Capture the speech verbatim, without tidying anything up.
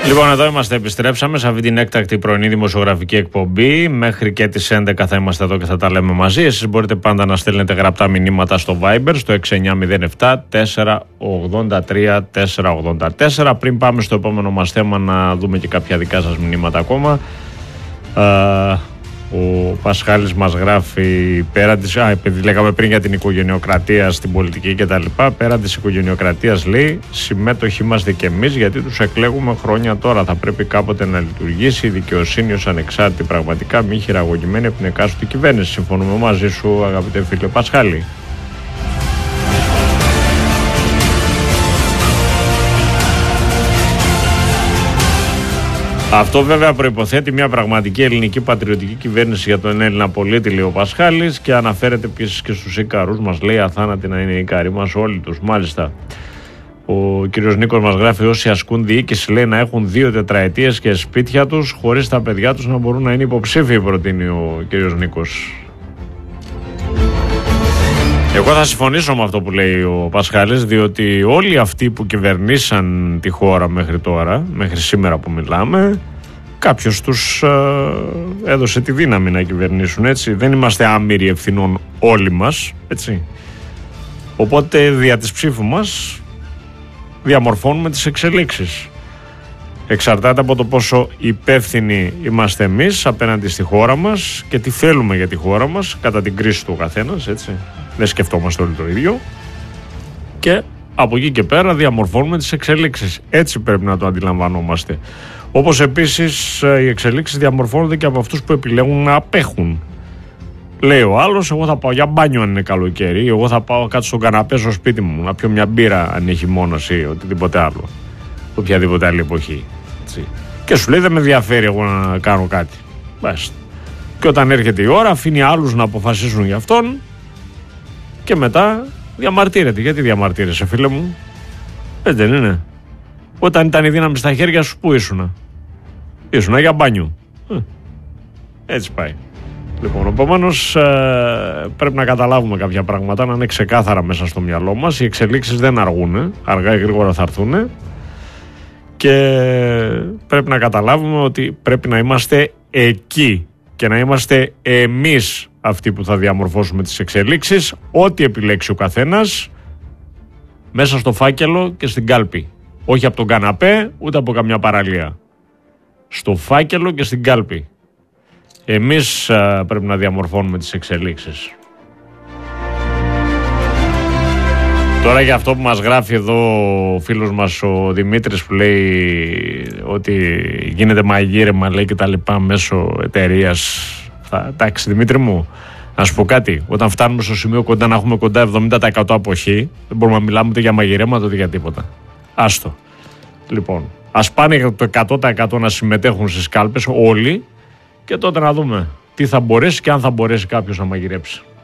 Λοιπόν, εδώ είμαστε, επιστρέψαμε σε αυτή την έκτακτη πρωινή δημοσιογραφική εκπομπή. Μέχρι και τις έντεκα θα είμαστε εδώ και θα τα λέμε μαζί. Εσείς μπορείτε πάντα να στέλνετε γραπτά μηνύματα στο Viber, στο έξι εννιά μηδέν επτά τέσσερα ογδόντα τρία τέσσερα ογδόντα τέσσερα. Πριν πάμε στο επόμενο μας θέμα, να δούμε και κάποια δικά σας μηνύματα ακόμα. Uh, ο Πασχάλης μας γράφει πέρα της, α, επειδή λέγαμε πριν για την οικογενειοκρατία στην πολιτική και τα λοιπά, πέρα της οικογενειοκρατίας, λέει, συμμέτοχοι είμαστε και εμείς, γιατί τους εκλέγουμε χρόνια τώρα. Θα πρέπει κάποτε να λειτουργήσει η δικαιοσύνη ως ανεξάρτητη, πραγματικά μη χειραγωγημένη από την εκάστοτε κυβέρνηση. Συμφωνούμε μαζί σου, αγαπητέ φίλε Πασχάλη. Αυτό βέβαια προϋποθέτει μια πραγματική ελληνική πατριωτική κυβέρνηση για τον Έλληνα πολίτη, λέει ο Πασχάλης, και αναφέρεται επίσης και στους Ικαρούς μας, λέει, αθάνατοι να είναι οι Ικαροί μας όλοι τους. Μάλιστα. Ο κύριος Νίκος μας γράφει, όσοι ασκούν διοίκηση, λέει, να έχουν δύο τετραετίες και σπίτια τους, χωρίς τα παιδιά τους να μπορούν να είναι υποψήφιοι, προτείνει ο κύριος Νίκος. Εγώ θα συμφωνήσω με αυτό που λέει ο Πασχάλης, διότι όλοι αυτοί που κυβερνήσαν τη χώρα μέχρι τώρα, μέχρι σήμερα που μιλάμε, κάποιος τους ε, έδωσε τη δύναμη να κυβερνήσουν, έτσι. Δεν είμαστε άμυροι ευθυνών όλοι μας, έτσι. Οπότε δια της ψήφου μας διαμορφώνουμε τις εξελίξεις. Εξαρτάται από το πόσο υπεύθυνοι είμαστε εμείς απέναντι στη χώρα μας και τι θέλουμε για τη χώρα μας κατά την κρίση του καθένας, έτσι. Δεν σκεφτόμαστε όλοι το ίδιο. Και από εκεί και πέρα διαμορφώνουμε τις εξελίξεις. Έτσι πρέπει να το αντιλαμβανόμαστε. Όπως επίσης οι εξελίξεις διαμορφώνονται και από αυτούς που επιλέγουν να απέχουν. Λέει ο άλλος, εγώ θα πάω για μπάνιο αν είναι καλοκαίρι, εγώ θα πάω κάτω στον καναπέ στο σπίτι μου να πιω μια μπύρα αν έχει μόνος ή οτιδήποτε άλλο. Οποιαδήποτε άλλη εποχή. Έτσι. Και σου λέει, δεν με ενδιαφέρει εγώ να κάνω κάτι. Μπας. Και όταν έρχεται η ώρα, αφήνει άλλους να αποφασίσουν για αυτόν και μετά διαμαρτύρεται. Γιατί διαμαρτύρεσαι, φίλε μου? Έτσι δεν είναι? Όταν ήταν η δύναμη στα χέρια σου, πού ήσουνα? Ήσουνα για μπάνιο. Έτσι πάει. Λοιπόν, επομένως πρέπει να καταλάβουμε κάποια πράγματα, να είναι ξεκάθαρα μέσα στο μυαλό μας. Οι εξελίξεις δεν αργούν, αργά ή γρήγορα θα έρθουν. Και πρέπει να καταλάβουμε ότι πρέπει να είμαστε εκεί και να είμαστε εμείς αυτοί που θα διαμορφώσουμε τις εξελίξεις, ό,τι επιλέξει ο καθένας, μέσα στο φάκελο και στην κάλπη. Όχι από τον καναπέ, ούτε από καμιά παραλία. Στο φάκελο και στην κάλπη. Εμείς α, πρέπει να διαμορφώνουμε τις εξελίξεις. Τώρα για αυτό που μας γράφει εδώ ο φίλος μας ο Δημήτρης, που λέει ότι γίνεται μαγείρεμα, λέει, και τα λοιπά μέσω εταιρείας. Εντάξει, Δημήτρη μου, να σου πω κάτι. Όταν φτάνουμε στο σημείο κοντά να έχουμε κοντά εβδομήντα τοις εκατό αποχή, δεν μπορούμε να μιλάμε ούτε για μαγειρέματα ούτε για τίποτα. Άστο. Λοιπόν, ας πάνε το εκατό τοις εκατό να συμμετέχουν στις κάλπες όλοι και τότε να δούμε τι θα μπορέσει και αν θα μπορέσει κάποιος να μαγειρέψει.